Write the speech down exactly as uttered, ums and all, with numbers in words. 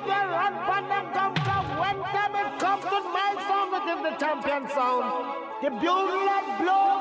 they run from them come from. When time it comes to my sound, it is the champion sound. The bugle blow.